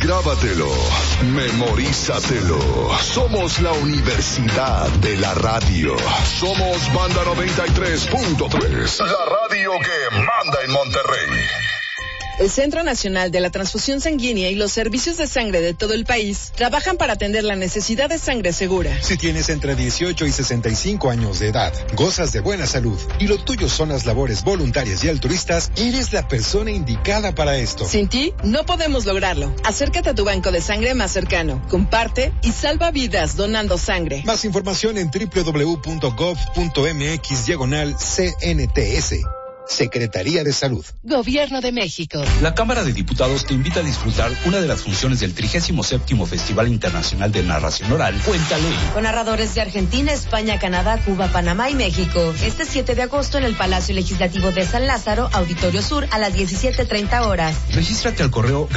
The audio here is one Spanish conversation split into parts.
Grábatelo, memorízatelo. Somos la Universidad de la Radio. Somos Banda 93.3, la radio que manda en Monterrey. El Centro Nacional de la Transfusión Sanguínea y los servicios de sangre de todo el país trabajan para atender la necesidad de sangre segura. Si tienes entre 18 y 65 años de edad, gozas de buena salud y lo tuyo son las labores voluntarias y altruistas, eres la persona indicada para esto. Sin ti, no podemos lograrlo. Acércate a tu banco de sangre más cercano, comparte y salva vidas donando sangre. Más información en www.gov.mx/CNTS. Secretaría de Salud. Gobierno de México. La Cámara de Diputados te invita a disfrutar una de las funciones del 37º Festival Internacional de Narración Oral, Cuéntale. Con narradores de Argentina, España, Canadá, Cuba, Panamá y México. Este 7 de agosto en el Palacio Legislativo de San Lázaro, Auditorio Sur, a las 17:30 horas. Regístrate al correo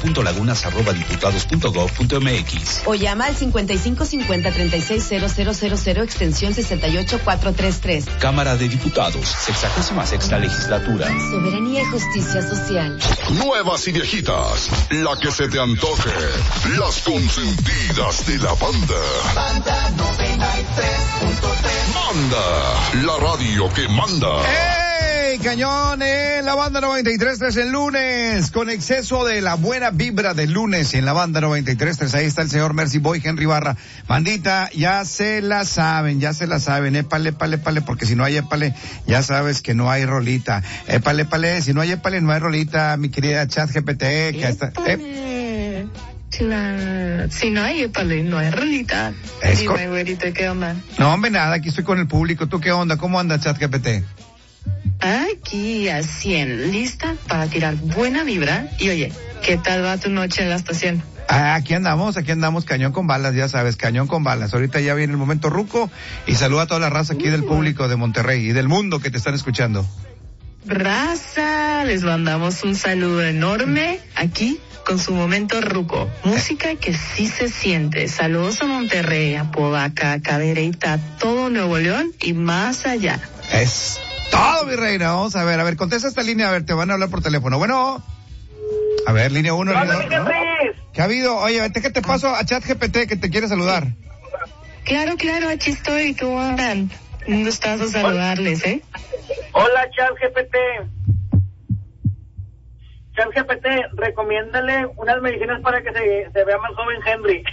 gabriela.lagunas@diputados.gov.mx o llama al 5550-360000 extensión 68433. Cámara de Diputados, 66ª Legislatura. Soberanía y justicia social. Nuevas y viejitas, la que se te antoje, las consentidas de la banda. Banda 93.3. Manda, la radio que manda. ¡Ey, cañón! La Banda 93.3 el lunes, con exceso de la buena vibra del lunes en la Banda 93.3. Ahí está el señor Mercy Boy, Henry Barra. Bandita, ya se la saben. Épale, porque si no hay épale, ya sabes que no hay rolita. Épale, si no hay épale, no hay rolita, mi querida ChatGPT, que está... Si no hay épale, no hay rolita. Dime, güerito, ¿qué onda? No, hombre, nada, aquí estoy con el público. ¿Tú qué onda? ¿Cómo anda ChatGPT? Aquí a 100, lista para tirar buena vibra. Y oye, ¿qué tal va tu noche en la estación? Aquí andamos, cañón con balas, ya sabes, cañón con balas. Ahorita ya viene el momento ruco y saluda a toda la raza aquí del público de Monterrey y del mundo que te están escuchando. Raza, les mandamos un saludo enorme aquí con su momento ruco. Música que sí se siente. Saludos a Monterrey, a Podaca, a Cadereyta, todo Nuevo León y más allá. Es todo, mi reina. Vamos a ver, contesta esta línea, a ver, te van a hablar por teléfono. Bueno, a ver, línea 1. ¿Qué ha habido? Oye, vete que te paso a ChatGPT que te quiere saludar. Claro, aquí estoy. ¿Cómo andan? Un gustazo saludarles, ¿eh? Hola, ChatGPT. ChatGPT, recomiéndale unas medicinas para que se vea más joven Henry.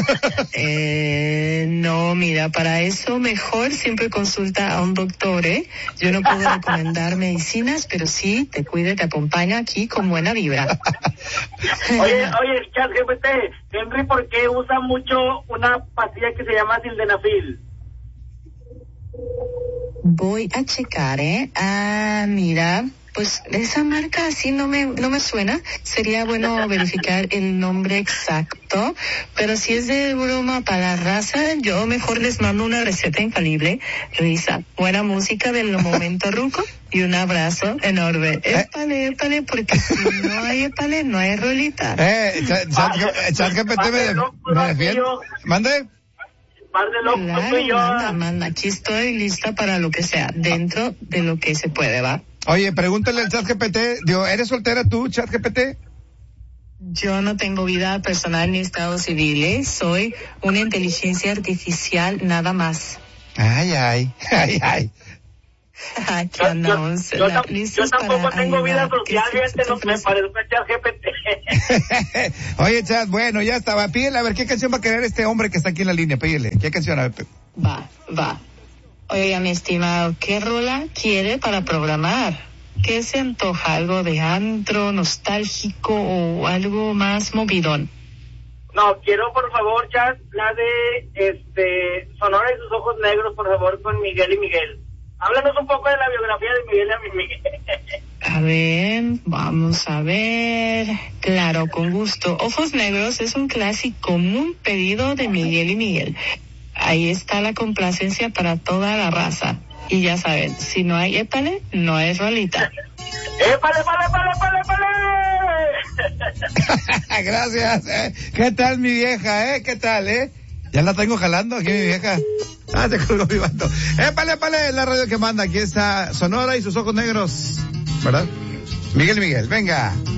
No, mira, para eso mejor siempre consulta a un doctor, ¿eh? Yo no puedo recomendar medicinas, pero sí te cuida, te acompaña aquí con buena vibra. Oye, ChatGPT, Henry, ¿por qué usa mucho una pastilla que se llama sildenafil? Voy a checar, ¿eh? Mira, pues esa marca así no me suena. Sería bueno verificar el nombre exacto, pero si es de broma para la raza, yo mejor les mando una receta infalible. Risa, buena música del momento ruco y un abrazo enorme. Épale, porque si no hay épale, no hay rolita. ChatGPT me defiende. ¿Mande? Claro, manda, aquí estoy lista para lo que sea, dentro de lo que se puede, ¿va? Oye, pregúntale al ChatGPT, ¿eres soltera tú, ChatGPT? Yo no tengo vida personal ni estado civil, ¿eh? Soy una inteligencia artificial nada más. Ay. Aquí andamos. Yo tampoco tengo vida social, gente, no me parezco a ChatGPT. Oye, Chat, bueno, ya estaba. Pídele, a ver, ¿qué canción va a querer este hombre que está aquí en la línea? Pídele, ¿qué canción? A ver. Va. Oiga, mi estimado, ¿qué rola quiere para programar? ¿Qué se antoja? ¿Algo de antro, nostálgico o algo más movidón? No, quiero, por favor, Chat, la de, Sonora y sus ojos negros, por favor, con Miguel y Miguel. Háblanos un poco de la biografía de Miguel y Miguel. A ver, vamos a ver. Claro, con gusto. Ojos Negros es un clásico muy pedido de Miguel y Miguel. Ahí está la complacencia para toda la raza. Y ya saben, si no hay épale, no hay rolita. ¡Épale! Gracias. ¿Qué tal, mi vieja, ¿Qué tal, Ya la tengo jalando aquí, mi vieja. Te colgó mi vato. ¡Épale! La radio que manda. Aquí está Sonora y sus ojos negros. ¿Verdad? Miguel, venga.